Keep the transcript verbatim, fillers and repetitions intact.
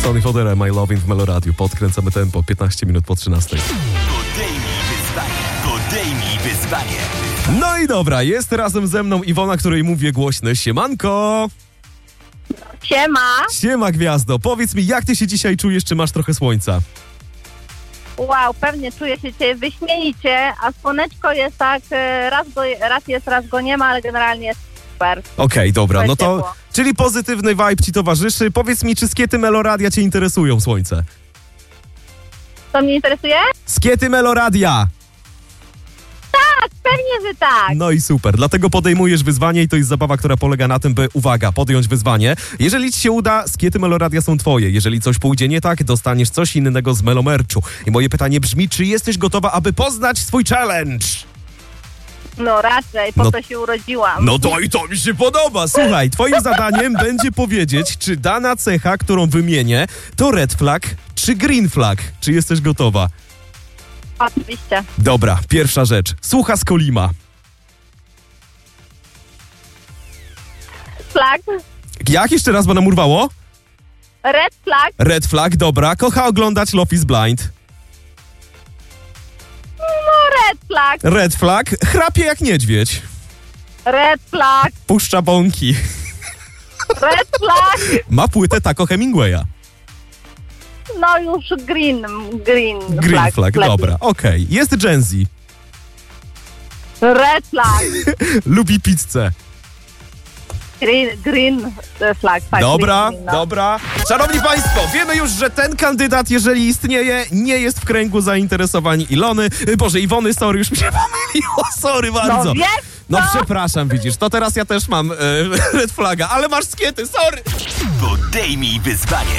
Sonny Fodera, My Lovin' w Meloradiu. Podkręcamy tempo, piętnaście minut po trzynastej. Podejmij wyzwanie, podejmij wyzwanie. No i dobra, jest razem ze mną Iwona, której mówię głośno. Siemanko! Siema. Siema gwiazdo, powiedz mi, jak ty się dzisiaj czujesz, czy masz trochę słońca? Wow, pewnie czuję się dzisiaj wyśmienicie, a słoneczko jest tak, e, raz, go, raz jest, raz go nie ma, ale generalnie jest super. Okej, okay, dobra, no to, ciepło. czyli pozytywny vibe ci towarzyszy. Powiedz mi, czy skiety Meloradia cię interesują, słońce? Co mnie interesuje? Skiety Meloradia! Tak, pewnie, że tak. No i super, dlatego podejmujesz wyzwanie i to jest zabawa, która polega na tym, by, uwaga, podjąć wyzwanie. Jeżeli ci się uda, skiety Meloradia są twoje. Jeżeli coś pójdzie nie tak, dostaniesz coś innego z Melomerchu. I moje pytanie brzmi, czy jesteś gotowa, aby poznać swój challenge? No raczej, po No- to się urodziłam. No to i to mi się podoba. Słuchaj, twoim zadaniem będzie powiedzieć, czy dana cecha, którą wymienię, to red flag czy green flag. Czy jesteś gotowa? Oczywiście. Dobra, pierwsza rzecz. Słucha z Kolima. Flag, Jak jeszcze raz, bo nam urwało? red flag, Red flag, dobra. Kocha oglądać Love is Blind. no red flag, Red flag, chrapie jak niedźwiedź. red flag, Puszcza bąki. red flag, Ma płytę Taco Hemingwaya. no już green, green, Green flag. flag, lepiej. dobra, okej. Jest Gen Z. Red flag, Lubi pizzę. green, green flag. Tak, Dobra, green, no. dobra. Szanowni Państwo, wiemy już, że ten kandydat, jeżeli istnieje, nie jest w kręgu zainteresowań Ilony. Boże, Iwony, sorry, już mi się pomyliło, sorry bardzo. No wiesz No co? przepraszam, widzisz, to teraz ja też mam e, red flaga, ale masz skiety, sorry. Podejmij wyzwanie.